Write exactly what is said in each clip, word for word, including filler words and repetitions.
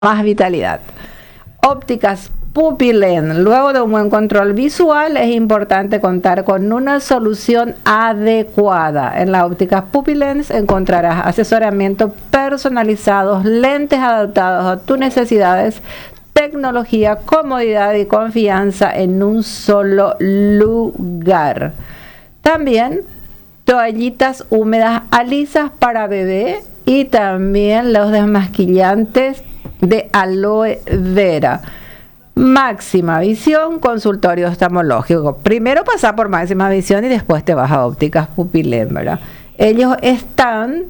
más vitalidad. Ópticas Pupilén. Luego de un buen control visual, es importante contar con una solución adecuada. En la óptica Pupilén encontrarás asesoramiento personalizado, lentes adaptados a tus necesidades, tecnología, comodidad y confianza en un solo lugar. También toallitas húmedas alisas para bebé y también los desmasquillantes de aloe vera. Máxima Visión, consultorio oftalmológico. Primero pasa por Máxima Visión y después te vas a Ópticas Pupilén, ¿verdad? Ellos están,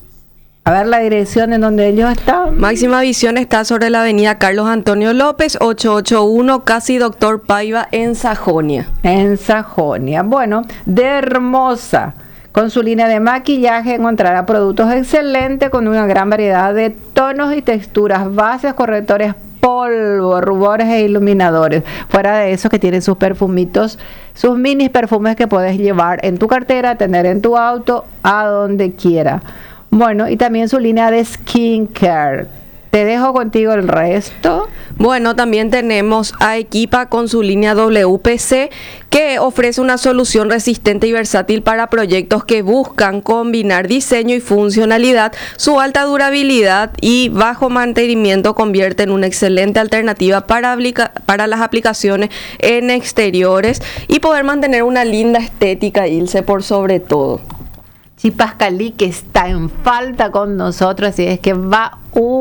a ver la dirección en donde ellos están. Máxima Visión está sobre la avenida Carlos Antonio López, ochocientos ochenta y uno, casi Doctor Paiva, en Sajonia. En Sajonia. Bueno, de Hermosa. Con su línea de maquillaje encontrará productos excelentes con una gran variedad de tonos y texturas, bases, correctores, polvo, rubores e iluminadores. Fuera de eso que tienen sus perfumitos, sus mini perfumes que puedes llevar en tu cartera, tener en tu auto, a donde quiera. Bueno, y también su línea de skincare. Te dejo contigo el resto. Bueno, también tenemos a Equipa con su línea W P C, que ofrece una solución resistente y versátil para proyectos que buscan combinar diseño y funcionalidad. Su alta durabilidad y bajo mantenimiento convierte en una excelente alternativa para, aplica para las aplicaciones en exteriores y poder mantener una linda estética, Ilse, por sobre todo. Chipas Cali, que está en falta con nosotros, y es que va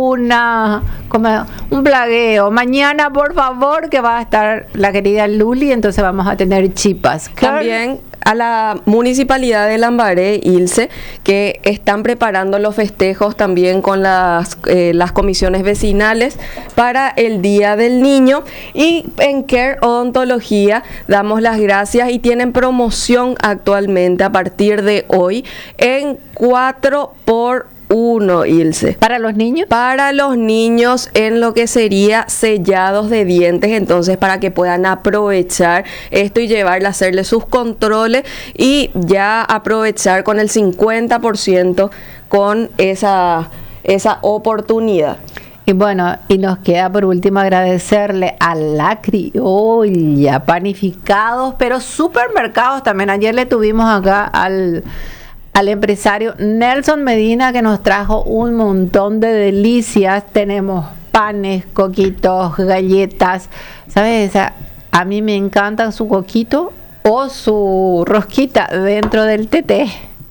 una como un plagueo. Mañana, por favor, que va a estar la querida Luli, entonces vamos a tener chipas. También a la Municipalidad de Lambaré, Ilse, que están preparando los festejos también con las, eh, las comisiones vecinales para el Día del Niño. Y en Care Odontología damos las gracias y tienen promoción actualmente a partir de hoy en cuatro por uno, Ilse. ¿Para los niños? Para los niños en lo que sería sellados de dientes, entonces para que puedan aprovechar esto y llevarle a hacerle sus controles y ya aprovechar con el cincuenta por ciento con esa, esa oportunidad. Y bueno, y nos queda por último agradecerle a La Criolla, panificados, pero supermercados también. Ayer le tuvimos acá al... al empresario Nelson Medina, que nos trajo un montón de delicias. Tenemos panes, coquitos, galletas, ¿sabes? A mí me encanta su coquito o su rosquita dentro del teté.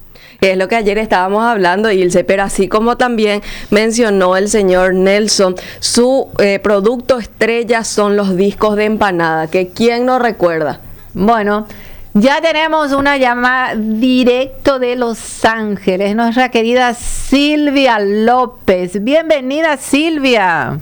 Es lo que ayer estábamos hablando, Ilse, pero así como también mencionó el señor Nelson, su eh, producto estrella son los discos de empanada, que ¿quién no recuerda? Bueno, ya tenemos una llamada directo de Los Ángeles, nuestra querida Silvia López. Bienvenida, Silvia.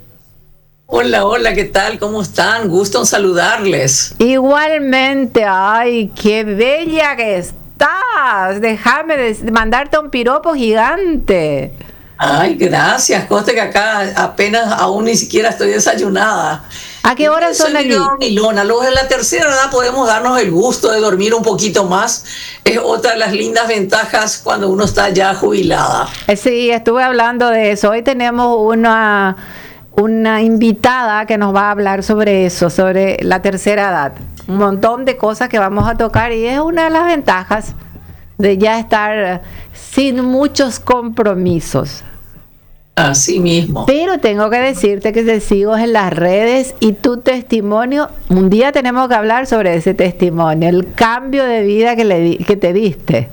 Hola, hola, ¿qué tal? ¿Cómo están? Gusto en saludarles. Igualmente, ay, qué bella que estás. Déjame de mandarte un piropo gigante. Ay, gracias. Conste que acá apenas aún ni siquiera estoy desayunada. ¿A qué horas son allí? Milona. Luego de la tercera edad podemos darnos el gusto de dormir un poquito más. Es otra de las lindas ventajas cuando uno está ya jubilada. Sí, estuve hablando de eso. Hoy tenemos una, una invitada que nos va a hablar sobre eso, sobre la tercera edad. Un montón de cosas que vamos a tocar y es una de las ventajas de ya estar sin muchos compromisos. Así mismo. Pero tengo que decirte que te sigo en las redes y tu testimonio, un día tenemos que hablar sobre ese testimonio, el cambio de vida que, le di, que te diste.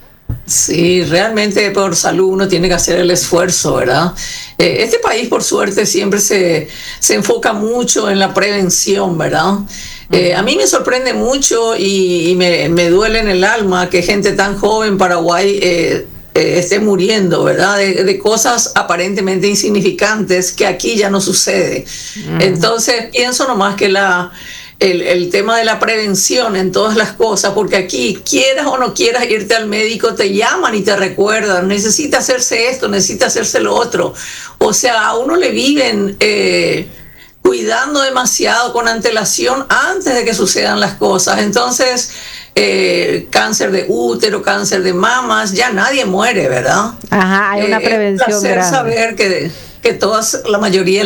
Sí, realmente por salud uno tiene que hacer el esfuerzo, ¿verdad? Eh, este país, por suerte, siempre se, se enfoca mucho en la prevención, ¿verdad? Eh, a mí me sorprende mucho y, y me, me duele en el alma que gente tan joven en Paraguay eh, eh, esté muriendo, ¿verdad? De, de cosas aparentemente insignificantes que aquí ya no sucede. Mm. Entonces pienso nomás que la... El, el tema de la prevención en todas las cosas, porque aquí, quieras o no quieras irte al médico, te llaman y te recuerdan, necesita hacerse esto, necesita hacerse lo otro. O sea, a uno le viven eh, cuidando demasiado con antelación antes de que sucedan las cosas. Entonces, eh, cáncer de útero, cáncer de mamas, ya nadie muere, ¿verdad? Ajá, hay una eh, prevención es un placer grande. saber que... que que todas, la mayoría